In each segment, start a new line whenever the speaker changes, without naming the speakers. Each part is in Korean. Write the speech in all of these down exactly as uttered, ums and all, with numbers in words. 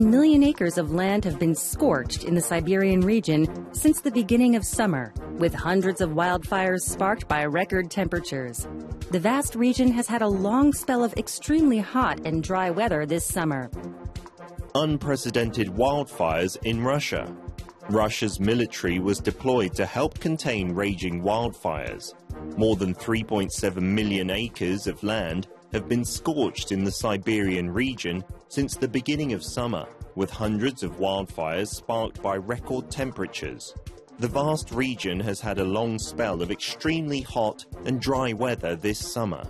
Million acres of land have been scorched in the Siberian region since the beginning of summer, with hundreds of wildfires sparked by record temperatures. The vast region has had a long spell of extremely hot and dry weather this summer.
Unprecedented wildfires in Russia. Russia's military was deployed to help contain raging wildfires. More than three point seven million acres of land have been scorched in the Siberian region since the beginning of summer, with hundreds of wildfires sparked by record temperatures. The vast region has had a long spell of extremely hot and dry weather this summer.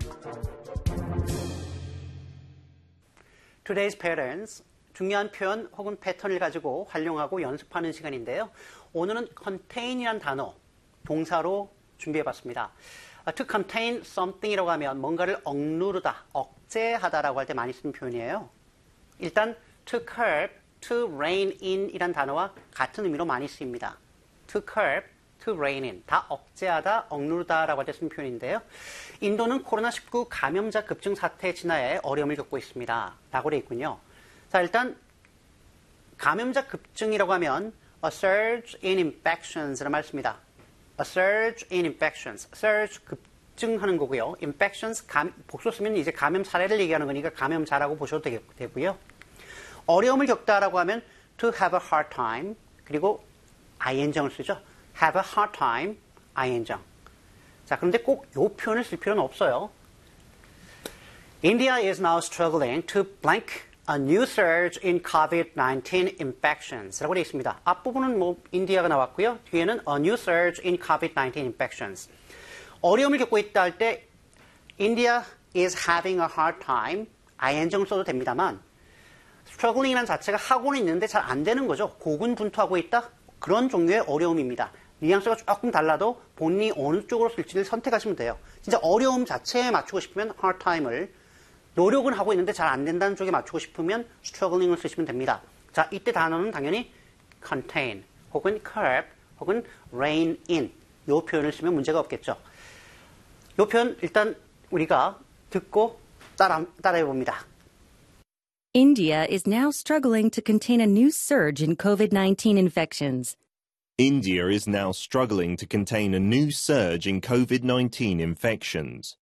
Today's patterns, 중요한 표현 혹은 패턴을 가지고 활용하고 연습하는 시간인데요. 오늘은 contain이란 단어, 동사로 준비해봤습니다. To contain something이라고 하면 뭔가를 억누르다, 억제하다라고 할 때 많이 쓰는 표현이에요. 일단 to curb, to rein in 이란 단어와 같은 의미로 많이 쓰입니다. To curb, to rein in. 다 억제하다, 억누르다라고 할 때 쓰는 표현인데요. 인도는 코로나 십구 감염자 급증 사태 진화에 어려움을 겪고 있습니다. 라고 되어 있군요. 자, 일단 감염자 급증이라고 하면 a surge in infections라는 말 씁니다. A surge in infections. surge 급증하는 거고요. infections 감, 복수 쓰면 이제 감염 사례를 얘기하는 거니까 감염자라고 보셔도 되고요. 어려움을 겪다라고 하면 to have a hard time. 그리고 ing을 쓰죠. have a hard time, ing. 자, 그런데 꼭 이 표현을 쓸 필요는 없어요. India is now struggling to blank a new surge in 코비드 나인틴 infections 라고 되어 있습니다. 앞부분은 뭐 인디아가 나왔고요. 뒤에는 a new surge in 코비드 나인틴 infections. 어려움을 겪고 있다 할 때 India is having a hard time, ing을 써도 됩니다만 struggling이라는 자체가 하고는 있는데 잘 안 되는 거죠. 고군분투하고 있다? 그런 종류의 어려움입니다. 뉘앙스가 조금 달라도 본인이 어느 쪽으로 쓸지를 선택하시면 돼요. 진짜 어려움 자체에 맞추고 싶으면 hard time을, 노력은 하고 있는데 잘 안 된다는 쪽에 맞추고 싶으면 struggling을 쓰시면 됩니다. 자, 이때 단어는 당연히 contain, 혹은 curb, 혹은 rein in 이 표현을 쓰면 문제가 없겠죠. 이 표현 일단 우리가 듣고 따라, 따라해 봅니다.
India is now struggling to contain a new surge in 코비드 나인틴 infections.
India is now struggling to contain a new surge in 코비드 나인틴 infections.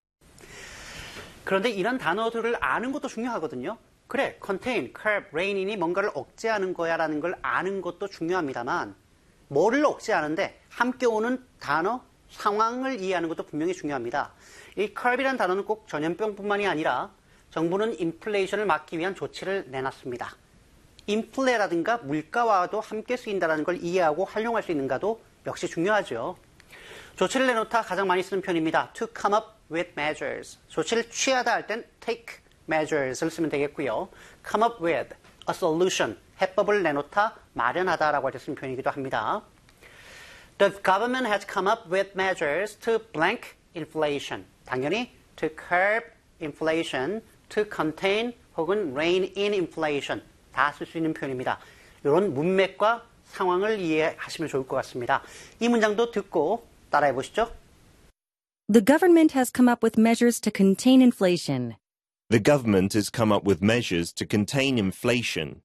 그런데 이런 단어들을 아는 것도 중요하거든요. 그래, contain, curb, rein in이 뭔가를 억제하는 거야 라는 걸 아는 것도 중요합니다만 뭐를 억제하는데 함께 오는 단어, 상황을 이해하는 것도 분명히 중요합니다. 이 curb이라는 단어는 꼭 전염병뿐만이 아니라 정부는 인플레이션을 막기 위한 조치를 내놨습니다. 인플레라든가 물가와도 함께 쓰인다는 걸 이해하고 활용할 수 있는가도 역시 중요하죠. 조치를 내놓다 가장 많이 쓰는 표현입니다. To come up with measures. 조치를 취하다 할 땐 take measures를 쓰면 되겠고요. come up with a solution. 해법을 내놓다, 마련하다라고 할 때 쓰는 표현이기도 합니다. The government has come up with measures to blank inflation. 당연히 to curb inflation, to contain 혹은 rein in inflation 다 쓸 수 있는 표현입니다. 이런 문맥과 상황을 이해하시면 좋을 것 같습니다. 이 문장도 듣고 따라해 보시죠.
The government has come up with measures to contain inflation.
The government has come up with measures to contain inflation.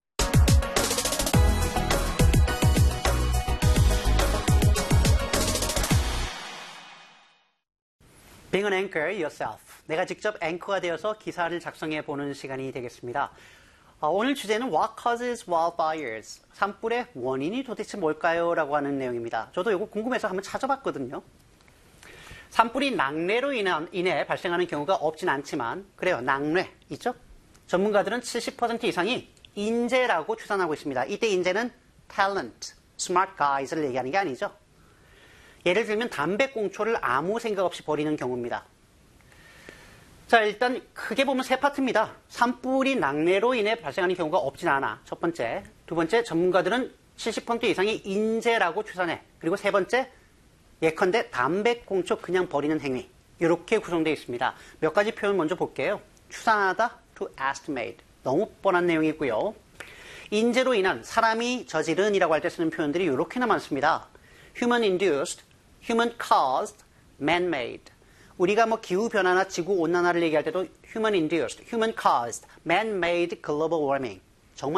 Being an anchor yourself. 내가 직접 앵커가 되어서 기사를 작성해 보는 시간이 되겠습니다. 어, 오늘 주제는 What causes wildfires? 산불의 원인이 도대체 뭘까요? 라고 하는 내용입니다. 저도 이거 궁금해서 한번 찾아봤거든요. 산불이 낙뢰로 인한, 인해 발생하는 경우가 없진 않지만 그래요. 낙뢰 있죠? 전문가들은 칠십 퍼센트 이상이 인재라고 추산하고 있습니다. 이때 인재는 talent, smart guys를 얘기하는 게 아니죠. 예를 들면 담배꽁초를 아무 생각 없이 버리는 경우입니다. 자, 일단 크게 보면 세 파트입니다. 산불이 낙뢰로 인해 발생하는 경우가 없진 않아. 첫 번째. 두 번째, 전문가들은 칠십 퍼센트 이상이 인재라고 추산해. 그리고 세 번째, 예컨대 담배꽁초 그냥 버리는 행위. 이렇게 구성되어 있습니다. 몇 가지 표현 먼저 볼게요. 추산하다, to estimate. 너무 뻔한 내용이고요. 인재로 인한, 사람이 저지른 이라고 할 때 쓰는 표현들이 이렇게나 많습니다. human induced, human caused, man-made. 우리가 뭐 기후변화나 지구온난화를 얘기할 때도 human induced, human caused, man-made global warming.